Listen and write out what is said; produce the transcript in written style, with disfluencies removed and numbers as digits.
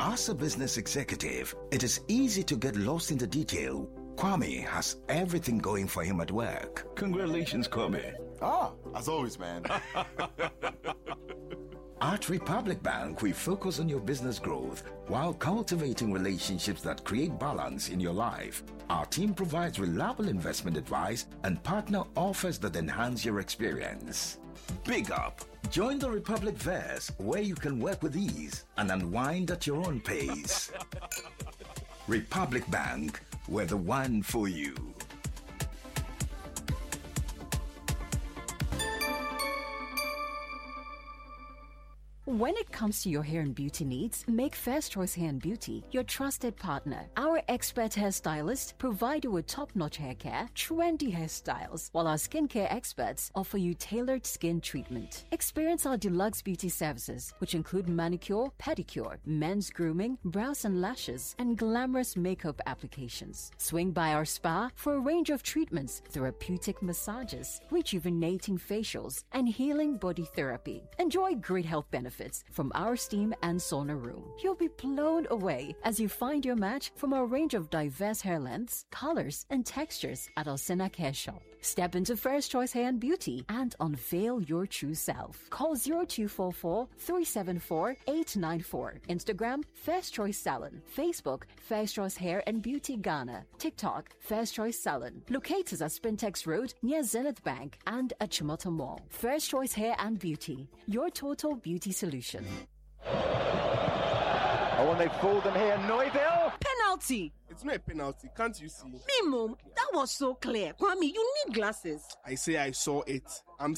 As a business executive, it is easy to get lost in the detail. Kwame has everything going for him at work. Congratulations, Kwame. As always, man. At Republic Bank, we focus on your business growth while cultivating relationships that create balance in your life. Our team provides reliable investment advice and partner offers that enhance your experience. Big up! Join the Republic Verse, where you can work with ease and unwind at your own pace. Republic Bank, we're the one for you. When it comes to your hair and beauty needs, make First Choice Hair and Beauty your trusted partner. Our expert hairstylists provide you with top-notch hair care, trendy hairstyles, while our skincare experts offer you tailored skin treatment. Experience our deluxe beauty services, which include manicure, pedicure, men's grooming, brows and lashes, and glamorous makeup applications. Swing by our spa for a range of treatments, therapeutic massages, rejuvenating facials, and healing body therapy. Enjoy great health benefits from our steam and sauna room. You'll be blown away as you find your match from our range of diverse hair lengths, colors, and textures at our Senac Hair Shop. Step into First Choice Hair and Beauty and unveil your true self. Call 0244-374-894. Instagram, First Choice Salon. Facebook, First Choice Hair and Beauty Ghana. TikTok, First Choice Salon. Locate us at Spintex Road near Zenith Bank and at Chimota Mall. First Choice Hair and Beauty, your total beauty solution. Oh, and they fooled them here. Neuville. Penalty. It's not a penalty, can't you see? Mimo, that was so clear. Kwame, you need glasses. I say I saw it. I'm